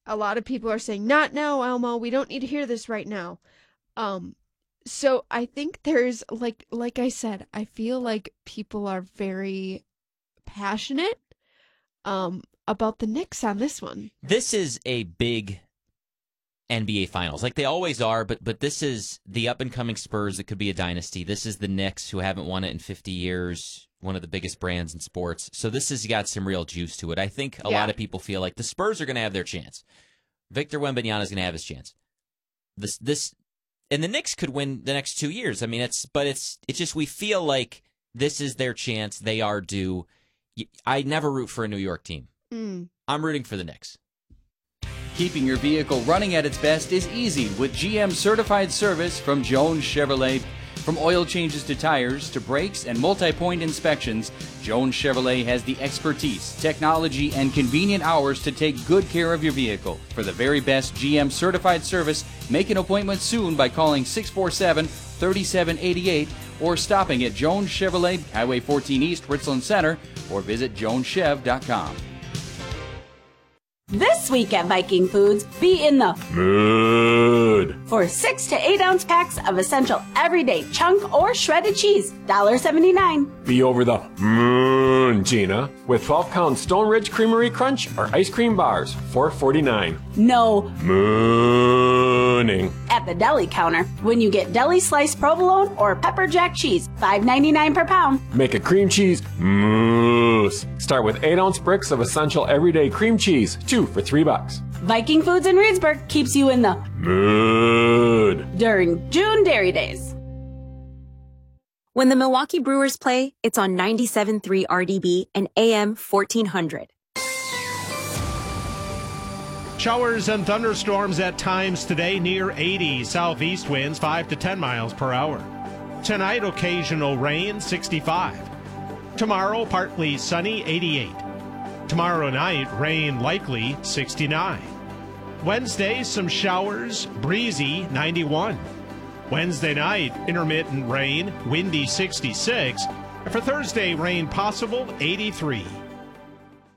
A lot of people are saying, not now, Elmo. We don't need to hear this right now. So I think there's, like I said, I feel like people are very passionate about the Knicks on this one. This is a big NBA Finals, like they always are, but this is the up-and-coming Spurs that could be a dynasty. This is the Knicks, who haven't won it in 50 years, one of the biggest brands in sports. So this has got some real juice to it. I think a lot of people feel like the Spurs are going to have their chance. Victor Wembanyama is going to have his chance. And the Knicks could win the next 2 years. I mean, it's just we feel like this is their chance. They are due. I never root for a New York team. I'm rooting for the Knicks. Keeping your vehicle running at its best is easy with GM certified service from Jones Chevrolet. From oil changes to tires to brakes and multi-point inspections, Jones Chevrolet has the expertise, technology, and convenient hours to take good care of your vehicle. For the very best GM certified service, make an appointment soon by calling 647-3788 or stopping at Jones Chevrolet, Highway 14 East, Richland Center, or visit joneschev.com. This week at Viking Foods, be in the mood for 6 to 8 ounce packs of essential everyday chunk or shredded cheese, $1.79. Be over the moon, Gina, with 12-count Stone Ridge Creamery Crunch or ice cream bars, $4.49. No mooning at the deli counter when you get deli sliced provolone or pepper jack cheese, $5.99 per pound. Make a cream cheese mousse. Start with 8-ounce bricks of essential everyday cream cheese, 2 for $3. Viking Foods in Reedsburg keeps you in the mood during June Dairy Days. When the Milwaukee Brewers play, it's on 97.3 RDB and AM 1400. Showers and thunderstorms at times today, near 80. Southeast winds 5 to 10 miles per hour. Tonight, occasional rain, 65. Tomorrow, partly sunny, 88. Tomorrow night, rain likely, 69. Wednesday, some showers, breezy, 91. Wednesday night, intermittent rain, windy, 66. And for Thursday, rain possible, 83.